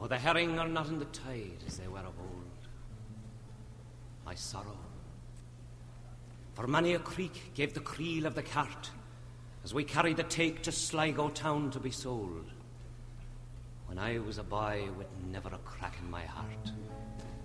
Oh, the herring are not in the tide as they were of old. My sorrow. For many a creek gave the creel of the cart as we carried the take to Sligo town to be sold. When I was a boy with never a crack in my heart.